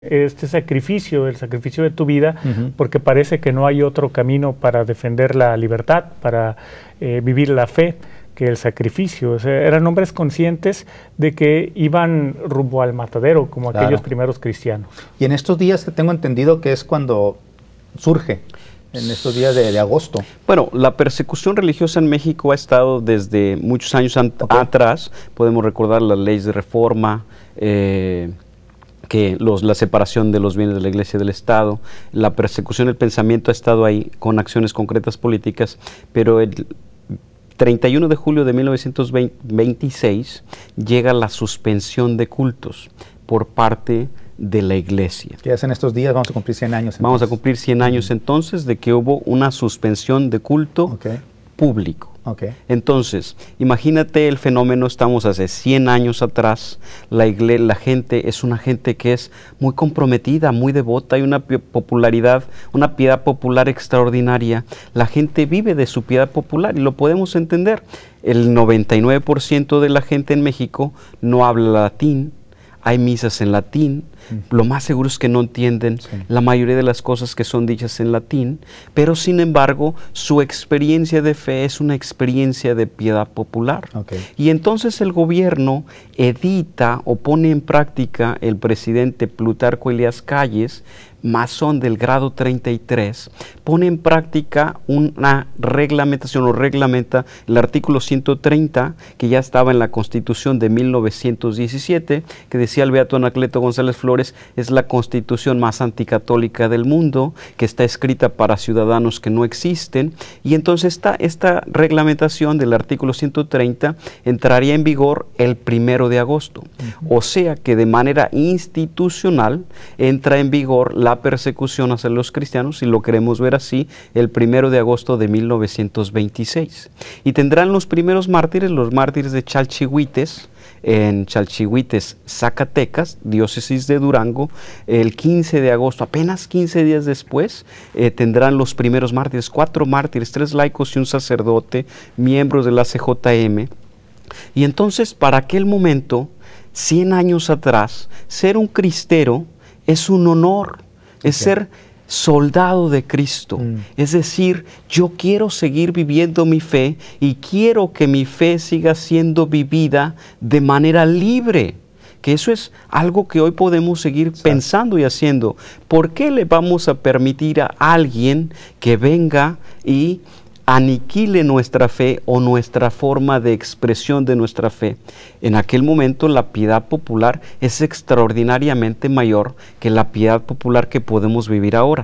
este sacrificio, el sacrificio de tu vida, porque parece que no hay otro camino para defender la libertad, para vivir la fe, que el sacrificio. O sea, eran hombres conscientes de que iban rumbo al matadero, como aquellos primeros cristianos. Y en estos días que tengo entendido que es cuando surge, en estos días de agosto. Bueno, la persecución religiosa en México ha estado desde muchos años atrás. Podemos recordar las leyes de reforma, la separación de los bienes de la Iglesia y del Estado. La persecución del pensamiento ha estado ahí con acciones concretas políticas, pero el 31 de julio de 1926 llega la suspensión de cultos por parte de la Iglesia. Que es en estos días, vamos a cumplir 100 años. Entonces. Vamos a cumplir 100 años entonces de que hubo una suspensión de culto público. Entonces, imagínate el fenómeno, estamos hace 100 años atrás, la gente es una gente que es muy comprometida, muy devota, hay una popularidad, una piedad popular extraordinaria. La gente vive de su piedad popular y lo podemos entender. El 99% de la gente en México no habla latín, hay misas en latín, lo más seguro es que no entienden la mayoría de las cosas que son dichas en latín, pero sin embargo su experiencia de fe es una experiencia de piedad popular. Y entonces el gobierno edita o pone en práctica, el presidente Plutarco Elías Calles, masón del grado 33, pone en práctica una reglamentación o reglamenta el artículo 130 que ya estaba en la Constitución de 1917, que decía el beato Anacleto González Flores, es la constitución más anticatólica del mundo, que está escrita para ciudadanos que no existen, y entonces esta reglamentación del artículo 130 entraría en vigor el 1 de agosto. O sea que de manera institucional entra en vigor la persecución hacia los cristianos, si lo queremos ver así, el 1 de agosto de 1926. Y tendrán los primeros mártires, los mártires de Chalchihuites, en Chalchihuites, Zacatecas, diócesis de Durango, el 15 de agosto, apenas 15 días después, tendrán los primeros mártires, 4 mártires, 3 laicos y un sacerdote, miembros de la CJM. Y entonces, para aquel momento, 100 años atrás, ser un cristero es un honor, es ser soldado de Cristo. Es decir, yo quiero seguir viviendo mi fe y quiero que mi fe siga siendo vivida de manera libre. Que eso es algo que hoy podemos seguir pensando y haciendo. ¿Por qué le vamos a permitir a alguien que venga y aniquile nuestra fe o nuestra forma de expresión de nuestra fe? En aquel momento la piedad popular es extraordinariamente mayor que la piedad popular que podemos vivir ahora.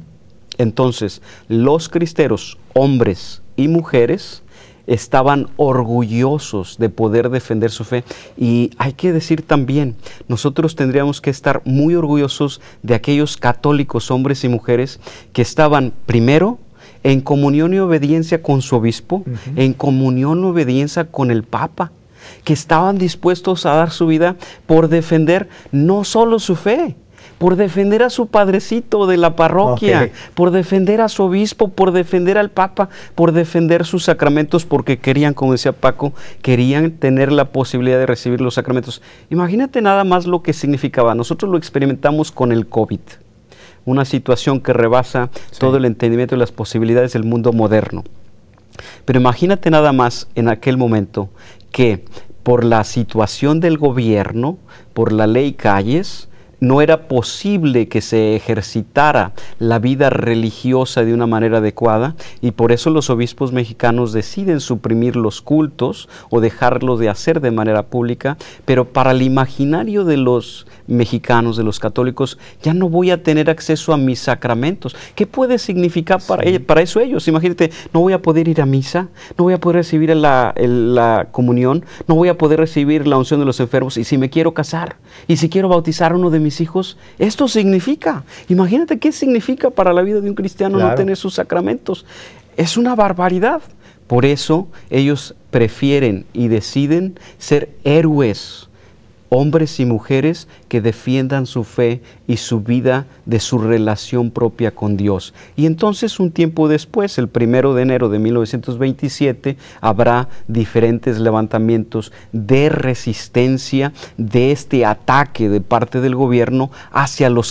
Entonces, los cristeros, hombres y mujeres, estaban orgullosos de poder defender su fe. Y hay que decir también, nosotros tendríamos que estar muy orgullosos de aquellos católicos, hombres y mujeres, que estaban primero en comunión y obediencia con su obispo, en comunión y obediencia con el Papa, que estaban dispuestos a dar su vida por defender no solo su fe, por defender a su padrecito de la parroquia, por defender a su obispo, por defender al Papa, por defender sus sacramentos, porque querían, como decía Paco, querían tener la posibilidad de recibir los sacramentos. Imagínate nada más lo que significaba. Nosotros lo experimentamos con el COVID. Una situación que rebasa todo el entendimiento y las posibilidades del mundo moderno. Pero imagínate nada más en aquel momento que por la situación del gobierno, por la ley Calles, no era posible que se ejercitara la vida religiosa de una manera adecuada, y por eso los obispos mexicanos deciden suprimir los cultos o dejarlo de hacer de manera pública. Pero para el imaginario de los mexicanos, de los católicos, ya no voy a tener acceso a mis sacramentos. ¿Qué puede significar para eso ellos? Imagínate, no voy a poder ir a misa, no voy a poder recibir la comunión, no voy a poder recibir la unción de los enfermos, y si me quiero casar, y si quiero bautizar a uno de mis hijos, esto significa, imagínate qué significa para la vida de un cristiano no tener sus sacramentos. Es una barbaridad. Por eso ellos prefieren y deciden ser héroes hombres y mujeres que defiendan su fe y su vida de su relación propia con Dios. Y entonces un tiempo después, el 1 de enero de 1927, habrá diferentes levantamientos de resistencia de este ataque de parte del gobierno hacia los